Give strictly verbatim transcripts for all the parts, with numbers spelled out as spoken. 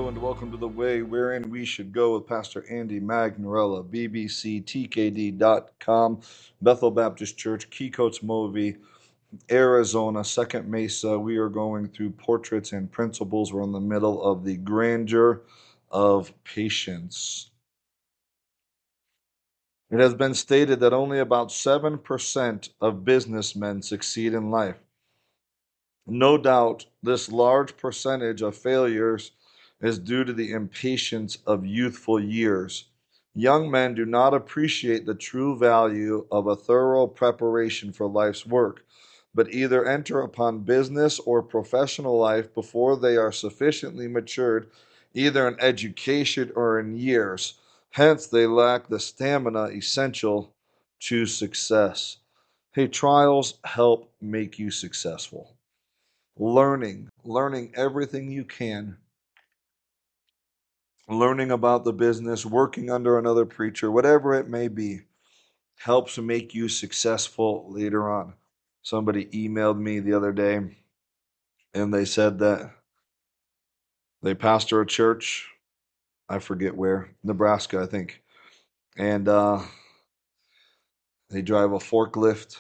and welcome to The Way Wherein We Should Go with Pastor Andy Magnorella, B B C T K D dot com, Bethel Baptist Church, Keycoats Movie, Arizona, Second Mesa. We are going through Portraits and Principles. We're in the middle of the grandeur of patience. It has been stated that only about seven percent of businessmen succeed in life. No doubt, this large percentage of failures is due to the impatience of youthful years. Young men do not appreciate the true value of a thorough preparation for life's work, but either enter upon business or professional life before they are sufficiently matured, either in education or in years. Hence, they lack the stamina essential to success. Hey, trials help make you successful. Learning, learning everything you can, learning about the business, working under another preacher, whatever it may be, helps make you successful later on. Somebody emailed me the other day and they said that they pastor a church, I forget where, Nebraska, I think, and uh, they drive a forklift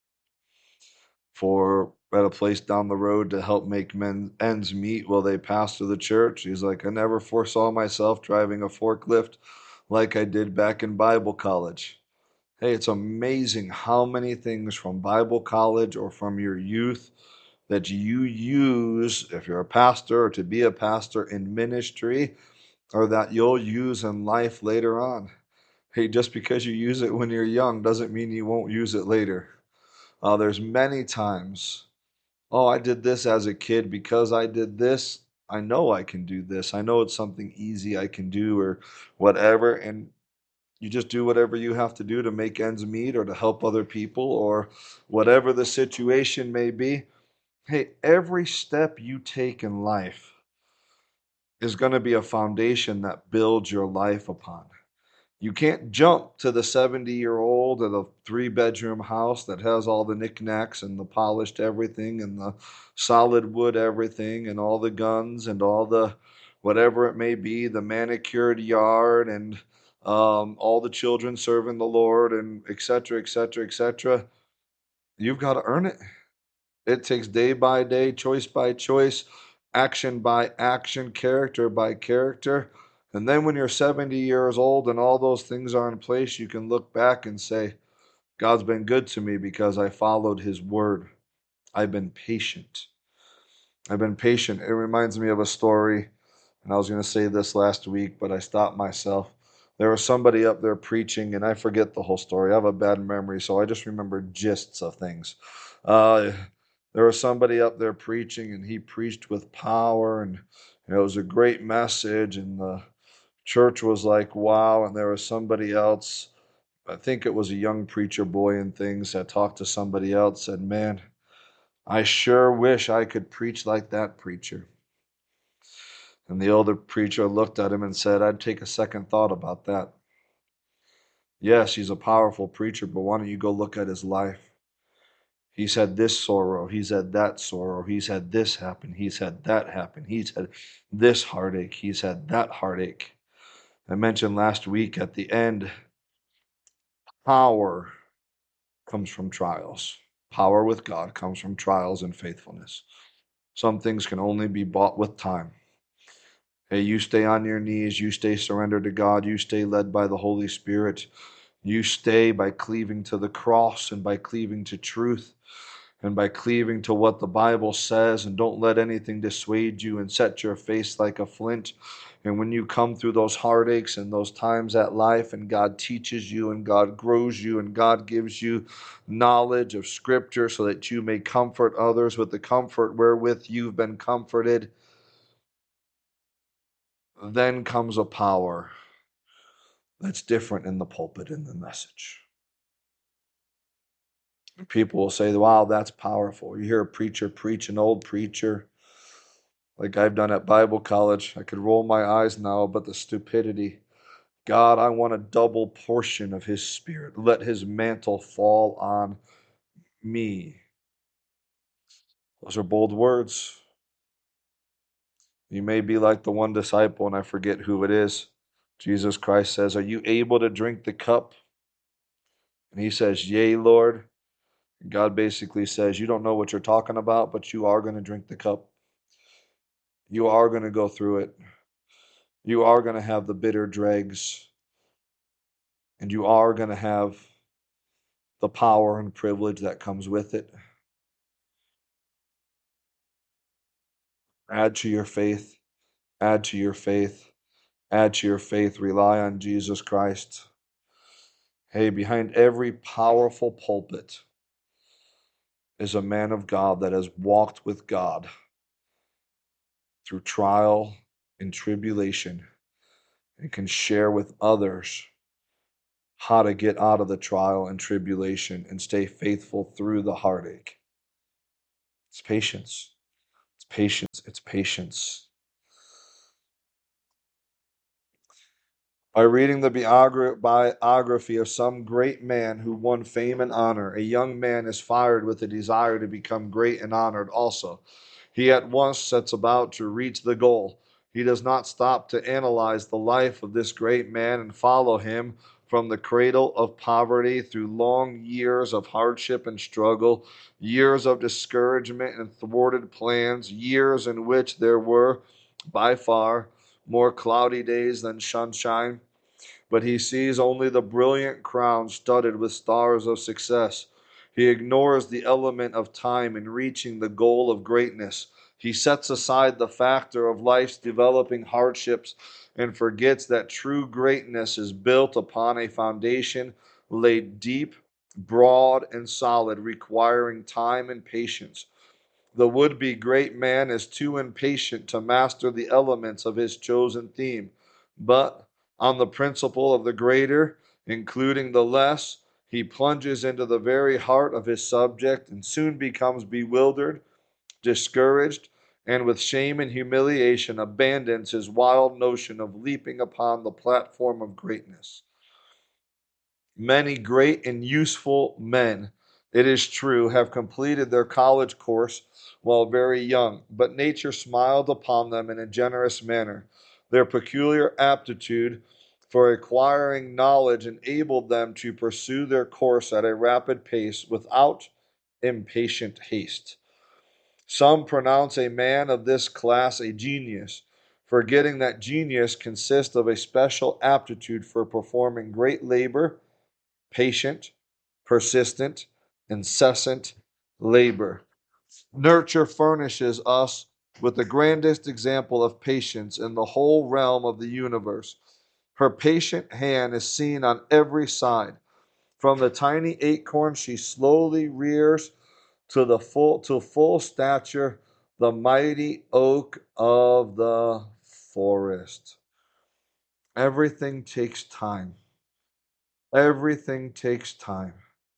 for at a place down the road to help make men ends meet while they pastor the church. He's like, I never foresaw myself driving a forklift like I did back in Bible college. Hey, it's amazing how many things from Bible college or from your youth that you use if you're a pastor or to be a pastor in ministry, or that you'll use in life later on. Hey, just because you use it when you're young doesn't mean you won't use it later. Uh, there's many times, oh, I did this as a kid because I did this. I know I can do this. I know it's something easy I can do or whatever. And you just do whatever you have to do to make ends meet or to help other people or whatever the situation may be. Hey, every step you take in life is going to be a foundation that builds your life upon. You can't jump to the seventy year old at a three bedroom house that has all the knickknacks and the polished everything and the solid wood everything and all the guns and all the whatever it may be, the manicured yard and um, all the children serving the Lord and et cetera, et cetera, et cetera. You've got to earn it. It takes day by day, choice by choice, action by action, character by character. And then when you're seventy years old and all those things are in place, you can look back and say, God's been good to me because I followed his word. I've been patient. I've been patient. It reminds me of a story, and I was going to say this last week, but I stopped myself. There was somebody up there preaching, and I forget the whole story. I have a bad memory, so I just remember gists of things. Uh, there was somebody up there preaching, and he preached with power, and you know, it was a great message, and the church was like, wow. And there was somebody else, I think it was a young preacher boy and things, that talked to somebody else, said, man, I sure wish I could preach like that preacher. And the older preacher looked at him and said, I'd take a second thought about that. Yes, he's a powerful preacher, but why don't you go look at his life? He's had this sorrow. He's had that sorrow. He's had this happen. He's had that happen. He's had this heartache. He's had that heartache. I mentioned last week at the end, power comes from trials. Power with God comes from trials and faithfulness. Some things can only be bought with time. Hey, you stay on your knees. You stay surrendered to God. You stay led by the Holy Spirit. You stay by cleaving to the cross and by cleaving to truth and by cleaving to what the Bible says, and don't let anything dissuade you and set your face like a flint. And when you come through those heartaches and those times at life, and God teaches you and God grows you and God gives you knowledge of Scripture so that you may comfort others with the comfort wherewith you've been comforted, then comes a power that's different in the pulpit and the message. People will say, wow, that's powerful. You hear a preacher preach, an old preacher, like I've done at Bible college. I could roll my eyes now, but the stupidity. God, I want a double portion of his spirit. Let his mantle fall on me. Those are bold words. You may be like the one disciple, and I forget who it is. Jesus Christ says, "Are you able to drink the cup?" And he says, "Yea, Lord." And God basically says, "You don't know what you're talking about, but you are going to drink the cup. You are going to go through it. You are going to have the bitter dregs, and you are going to have the power and privilege that comes with it. Add to your faith, add to your faith, add to your faith. Rely on Jesus Christ." Hey, behind every powerful pulpit is a man of God that has walked with God through trial and tribulation and can share with others how to get out of the trial and tribulation and stay faithful through the heartache. It's patience. It's patience. It's patience. By reading the biography of some great man who won fame and honor, a young man is fired with a desire to become great and honored also. He at once sets about to reach the goal. He does not stop to analyze the life of this great man and follow him from the cradle of poverty through long years of hardship and struggle, years of discouragement and thwarted plans, years in which there were, by far, more cloudy days than sunshine. But he sees only the brilliant crown studded with stars of success. He ignores the element of time in reaching the goal of greatness. He sets aside the factor of life's developing hardships and forgets that true greatness is built upon a foundation laid deep, broad, and solid, requiring time and patience. The would-be great man is too impatient to master the elements of his chosen theme, but on the principle of the greater, including the less, he plunges into the very heart of his subject and soon becomes bewildered, discouraged, and with shame and humiliation abandons his wild notion of leaping upon the platform of greatness. Many great and useful men, it is true, have completed their college course while very young, but nature smiled upon them in a generous manner. Their peculiar aptitude for acquiring knowledge enabled them to pursue their course at a rapid pace without impatient haste. Some pronounce a man of this class a genius, forgetting that genius consists of a special aptitude for performing great labor, patient, persistent, incessant labor. Nurture furnishes us with the grandest example of patience in the whole realm of the universe. Her patient hand is seen on every side. From the tiny acorn she slowly rears to the full to full stature, the mighty oak of the forest. Everything takes time. Everything takes time.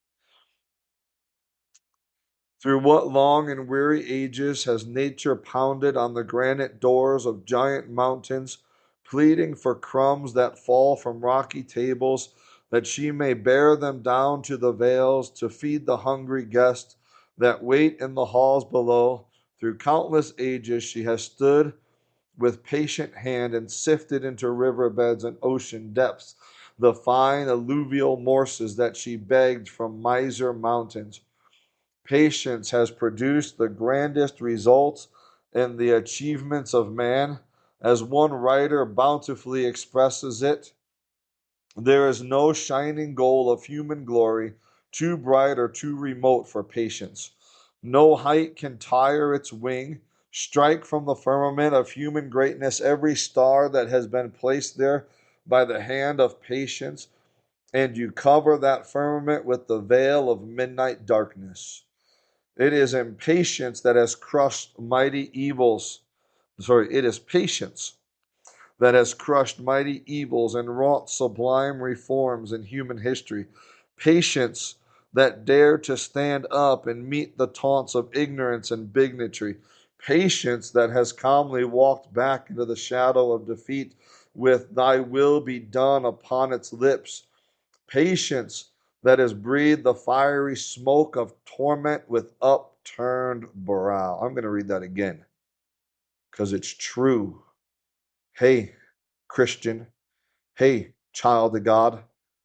Through what long and weary ages has nature pounded on the granite doors of giant mountains, pleading for crumbs that fall from rocky tables, that she may bear them down to the vales to feed the hungry guests that wait in the halls below. Through countless ages she has stood with patient hand and sifted into riverbeds and ocean depths the fine alluvial morsels that she begged from miser mountains. Patience has produced the grandest results in the achievements of man. As one writer bountifully expresses it, there is no shining goal of human glory too bright or too remote for patience. No height can tire its wing. Strike from the firmament of human greatness every star that has been placed there by the hand of patience, and you cover that firmament with the veil of midnight darkness. It is impatience that has crushed mighty evils. Sorry, it is patience that has crushed mighty evils and wrought sublime reforms in human history. Patience that dared to stand up and meet the taunts of ignorance and bigotry. Patience that has calmly walked back into the shadow of defeat with "Thy will be done" upon its lips. Patience that has breathed the fiery smoke of torment with upturned brow. I'm going to read that again. because it's true. Hey, Christian. Hey, child of God.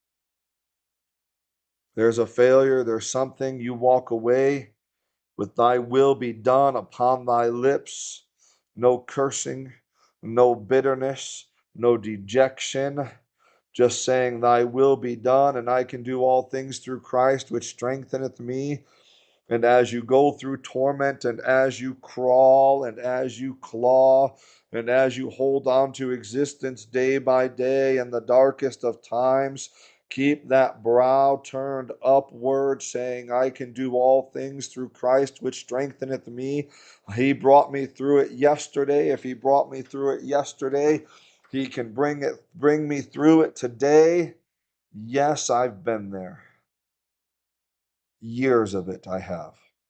There's a failure. There's something. You walk away with thy will be done upon thy lips. No cursing, no bitterness, no dejection. Just saying, thy will be done, and I can do all things through Christ, which strengtheneth me. And as you go through torment, and as you crawl, and as you claw, and as you hold on to existence day by day in the darkest of times, keep that brow turned upward, saying, I can do all things through Christ, which strengtheneth me. He brought me through it yesterday. If he brought me through it yesterday, he can bring it, bring me through it today. Yes, I've been there. Years of it I have.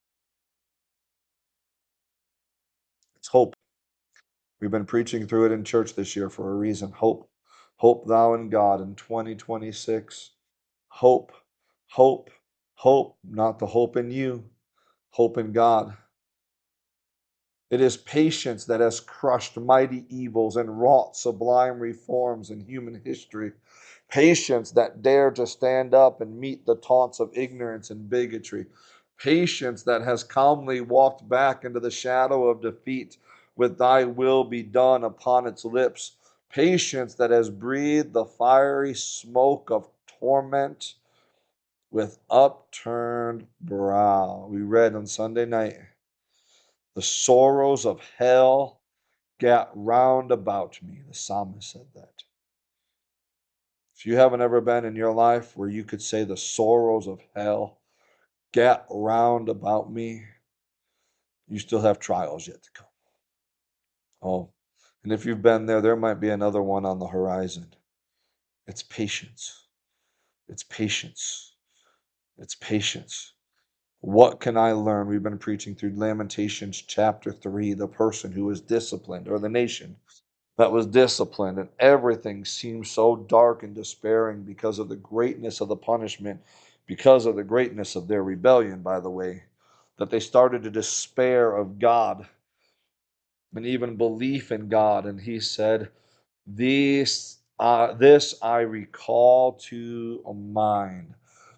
It's hope. We've been preaching through it in church this year for a reason. Hope. Hope thou in God in twenty twenty-six. Hope. Hope. Hope. Not the hope in you. Hope in God. It is patience that has crushed mighty evils and wrought sublime reforms in human history. Patience that dared to stand up and meet the taunts of ignorance and bigotry. Patience that has calmly walked back into the shadow of defeat with thy will be done upon its lips. Patience that has breathed the fiery smoke of torment with upturned brow. We read on Sunday night, the sorrows of hell gat round about me. The psalmist said that. If you haven't ever been in your life where you could say the sorrows of hell gat round about me, you still have trials yet to come. Oh, and if you've been there, there might be another one on the horizon. It's patience. It's patience. It's patience. What can I learn? We've been preaching through Lamentations chapter three, the person who is disciplined, or the nation that was disciplined, and everything seemed so dark and despairing because of the greatness of the punishment, because of the greatness of their rebellion, by the way, that they started to despair of God and even belief in God. And he said, This, uh, this I recall to mind.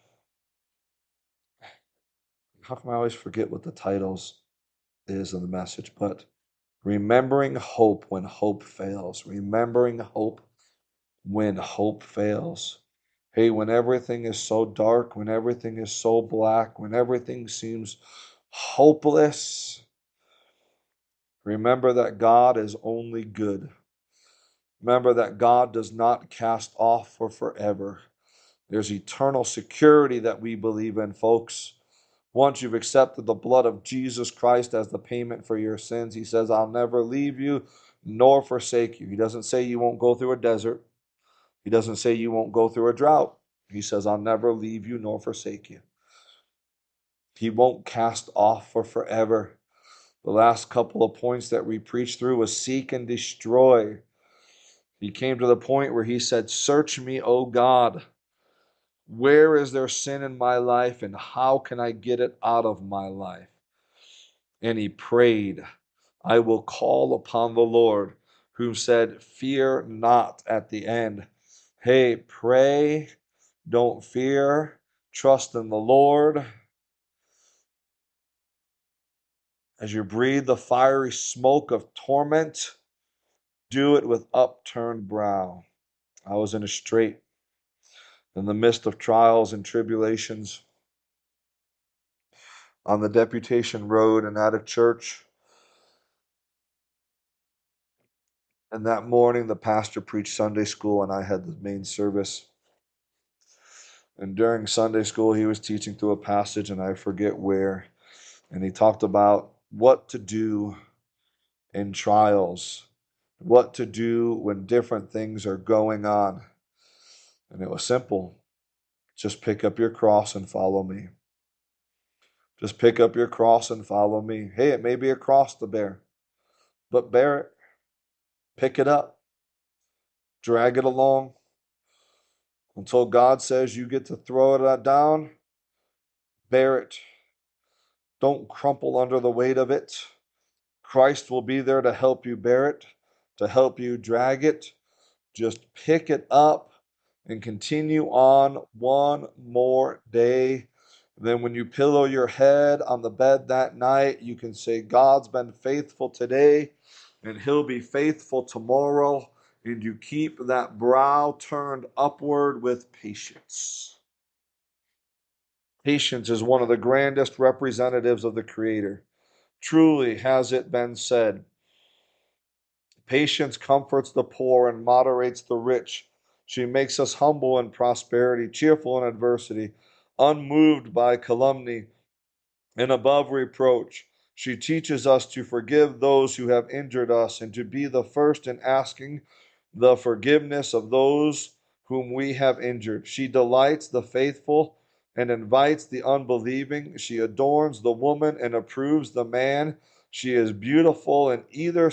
How come I always forget what the titles is of the message? But remembering hope when hope fails. Remembering hope when hope fails. Hey, when everything is so dark, when everything is so black, when everything seems hopeless, remember that God is only good. Remember that God does not cast off for forever. There's eternal security that we believe in, folks. Once you've accepted the blood of Jesus Christ as the payment for your sins, he says, I'll never leave you nor forsake you. He doesn't say you won't go through a desert. He doesn't say you won't go through a drought. He says, I'll never leave you nor forsake you. He won't cast off for forever. The last couple of points that we preached through was seek and destroy. He came to the point where he said, search me, O God. Where is there sin in my life, and how can I get it out of my life? And he prayed, I will call upon the Lord, who said, fear not at the end. Hey, pray, don't fear, trust in the Lord. As you breathe the fiery smoke of torment, do it with upturned brow. I was in a strait in the midst of trials and tribulations on the Deputation Road and at a church. And that morning, the pastor preached Sunday school, and I had the main service. And during Sunday school, he was teaching through a passage, and I forget where. And he talked about what to do in trials, what to do when different things are going on. And it was simple. Just pick up your cross and follow me. Just pick up your cross and follow me. Hey, it may be a cross to bear, but bear it. Pick it up. Drag it along until God says you get to throw it down. Bear it. Don't crumple under the weight of it. Christ will be there to help you bear it, to help you drag it. Just pick it up and continue on one more day. Then, when you pillow your head on the bed that night, you can say, God's been faithful today, and He'll be faithful tomorrow. And you keep that brow turned upward with patience. Patience is one of the grandest representatives of the Creator. Truly has it been said, patience comforts the poor and moderates the rich. She makes us humble in prosperity, cheerful in adversity, unmoved by calumny, and above reproach. She teaches us to forgive those who have injured us and to be the first in asking the forgiveness of those whom we have injured. She delights the faithful and invites the unbelieving. She adorns the woman and approves the man. She is beautiful in either